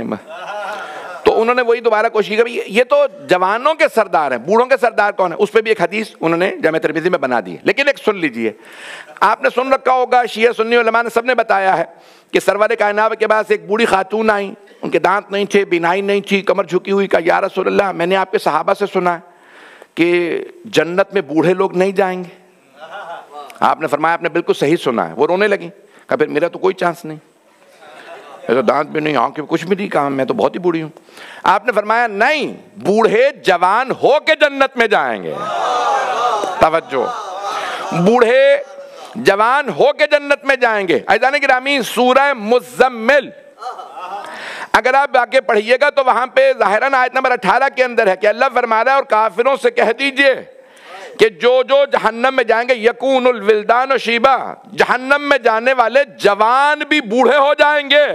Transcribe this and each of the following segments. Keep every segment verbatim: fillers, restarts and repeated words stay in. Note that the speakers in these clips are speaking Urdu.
تو انہوں نے وہی دوبارہ کوشش کی، یہ تو جوانوں کے سردار ہیں، بوڑھوں کے سردار کون ہیں؟ اس پہ بھی ایک حدیث انہوں نے جامع ترمذی میں بنا دی ہے، لیکن ایک سن لیجئے، آپ نے سن رکھا ہوگا، شیعہ سنی علماء نے سب نے بتایا ہے کہ سرور کائنات کے پاس ایک بوڑھی خاتون آئیں، ان کے دانت نہیں تھے، بینائی نہیں تھی، کمر جھکی ہوئی، کہا یا رسول اللہ میں نے آپ کے صحابہ سے سنا ہے کہ جنت میں بوڑھے لوگ نہیں جائیں گے۔ آپ نے فرمایا آپ نے بالکل صحیح سنا ہے۔ وہ رونے لگیں، کہا پھر میرا تو کوئی چانس نہیں، میرا دانت بھی نہیں، آنکھ بھی کچھ بھی نہیں، کہا میں تو بہت ہی بوڑھی ہوں۔ آپ نے فرمایا نہیں، بوڑھے جوان ہو کے جنت میں جائیں گے۔ توجہ، بوڑھے جوان ہو کے جنت میں جائیں گے۔ عزیزان گرامی، سورہ مزمل اگر آپ آگے پڑھیے گا تو وہاں پہ ظاہراً آیت نمبر اٹھارہ کے اندر ہے کہ اللہ فرما رہا ہے اور کافروں سے کہہ دیجئے کہ جو جو جہنم میں جائیں گے، یکون الولدان و شیبا، جہنم میں جانے والے جوان بھی بوڑھے ہو جائیں گے۔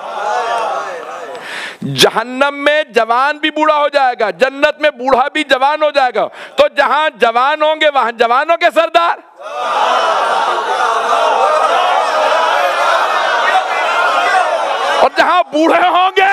جہنم میں جوان بھی بوڑھا ہو جائے گا، جنت میں بوڑھا بھی جوان ہو جائے گا۔ تو جہاں جوان ہوں گے وہاں جوانوں کے سردار، اور جہاں بوڑھے ہوں گے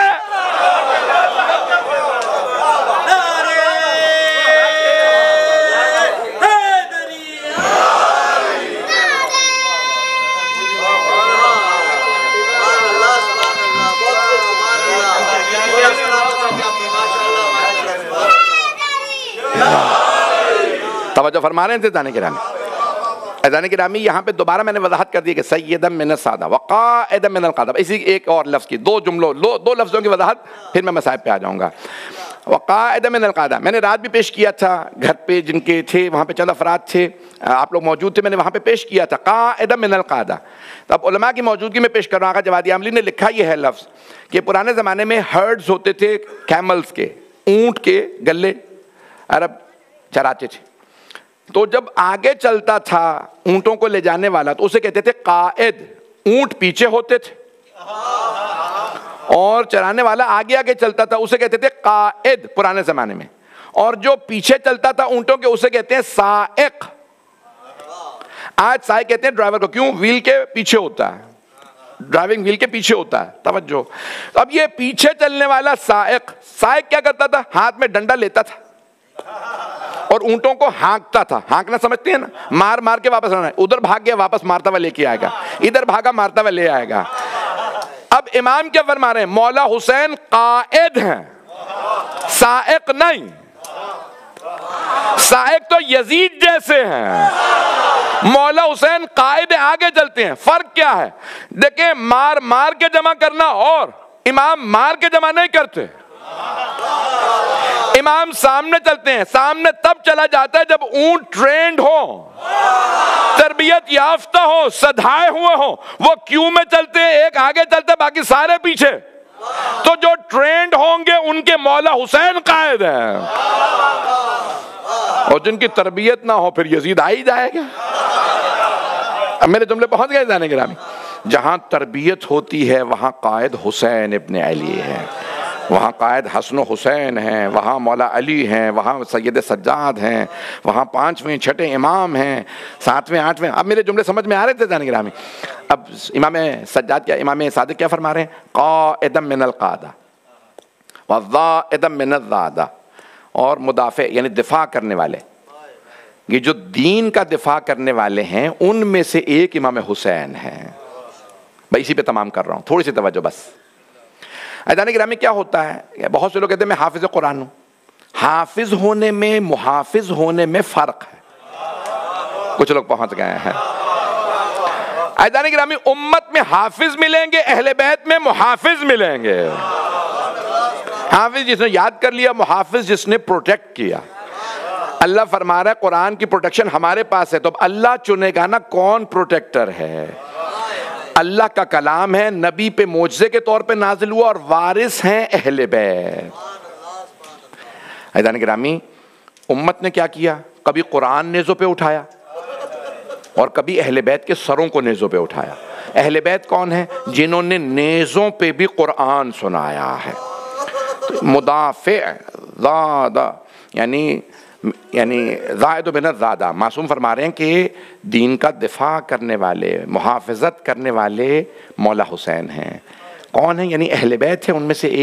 توجہ فرما رہے ہیں عزیزان گرامی۔ عزیزان گرامی، یہاں پہ دوبارہ میں نے وضاحت کر دی کہ سیدا من السادہ وقائدا من القادہ، اسی ایک اور لفظ کی دو جملوں دو لفظوں کی وضاحت، پھر میں مصائب پہ آ جاؤں گا۔ وقائدا من القادہ میں نے رات بھی پیش کیا تھا، گھر پہ جن کے تھے وہاں پہ چند افراد تھے، آپ لوگ موجود تھے، میں نے وہاں پہ پیش کیا تھا قائدا من القادہ۔ تو اب علماء کی موجودگی میں پیش کر رہا ہوں۔ آقا جوادی عاملی نے لکھا یہ ہے لفظ کہ پرانے زمانے میں ہرڈز ہوتے تھے کیملز کے، اونٹ کے گلے عرب چراتے تھے، تو جب آگے چلتا تھا اونٹوں کو لے جانے والا تو اسے کہتے تھے قائد، اونٹ پیچھے ہوتے تھے اور چرانے والا آگے آگے چلتا تھا، اسے کہتے تھے قائد پرانے زمانے میں، اور جو پیچھے چلتا تھا اونٹوں کے اسے کہتے ہیں سائق۔ آج سائق کہتے ہیں ڈرائیور کو، کیوں؟ ویل کے پیچھے ہوتا ہے، ڈرائیونگ ویل کے پیچھے ہوتا ہے۔ توجہ، اب یہ پیچھے چلنے والا سائق، سائق کیا کرتا تھا؟ ہاتھ میں ڈنڈا لیتا تھا اور اونٹوں کو ہانکتا تھا۔ ہانکنا سمجھتے ہیں نا؟ مار مار کے واپس آنا ہے، ادھر بھاگ گیا واپس مارتا ہوا لے کے آئے گا، ادھر بھاگا مارتا ہوا لے آئے گا۔ اب امام کیا فرما رہے ہیں؟ مولا حسین قائد ہیں، سائق نہیں۔ سائق تو یزید جیسے ہیں، مولا حسین قائد آگے چلتے ہیں۔ فرق کیا ہے؟ دیکھیں، مار مار کے جمع کرنا اور امام مار کے جمع نہیں کرتے۔ امام سامنے چلتے ہیں، سامنے تب چلا جاتا ہے جب اونٹ ٹرینڈ ہو، تربیت یافتہ ہو، سدھائے ہوئے ہو، وہ کیوں میں چلتے ہیں، ایک آگے چلتے ہیں باقی سارے پیچھے۔ تو جو ٹرینڈ ہوں گے ان کے مولا حسین قائد ہیں، اور جن کی تربیت نہ ہو پھر یزید آ ہی جائے گا۔ اب میرے جملے پہنچ گئے جانے گرامی؟ جہاں تربیت ہوتی ہے وہاں قائد حسین ابن علی ہے، وہاں قائد حسن و حسین ہیں، وہاں مولا علی ہیں، وہاں سید سجاد ہیں، وہاں پانچویں چھٹے امام ہیں، ساتویں آٹھویں۔ اب میرے جملے سمجھ میں آ رہے تھے جانے گرامی؟ اب امام سجاد کیا، امام صادق کیا فرما رہے ہیں؟ قائدا من القادہ وضائدا من الزادہ، اور مدافع یعنی دفاع کرنے والے، یہ جو دین کا دفاع کرنے والے ہیں ان میں سے ایک امام حسین ہیں۔ بھائی اسی پہ تمام کر رہا ہوں، تھوڑی سی توجہ بس۔ عزیزان گرامی، کیا ہوتا ہے، بہت سے لوگ کہتے ہیں میں حافظ قرآن ہوں۔ حافظ ہونے میں محافظ ہونے میں فرق ہے، کچھ لوگ پہنچ گئے ہیں۔ عزیزان گرامی، امت میں حافظ ملیں گے، اہل بیت میں محافظ ملیں گے۔ حافظ جس نے یاد کر لیا، محافظ جس نے پروٹیکٹ کیا۔ اللہ فرما رہا ہے قرآن کی پروٹیکشن ہمارے پاس ہے، تو اب اللہ چنے گا نا کون پروٹیکٹر ہے۔ اللہ کا کلام ہے، نبی پہ معجزے کے طور پہ نازل ہوا، اور وارث ہیں اہل بیت۔ عزیزان گرامی، امت نے کیا کیا؟ کبھی قرآن نیزوں پہ اٹھایا اور کبھی اہل بیت کے سروں کو نیزوں پہ اٹھایا۔ اہل بیت کون ہیں؟ جنہوں نے نیزوں پہ بھی قرآن سنایا ہے۔ مدافع زادہ یعنی یعنی زائد بن الزادہ، معصوم فرما رہے ہیں کہ دین کا دفاع کرنے والے، محافظت کرنے والے مولا حسین ہیں۔ کون ہیں؟ یعنی اہل بیت ہیں، ان میں سے ایک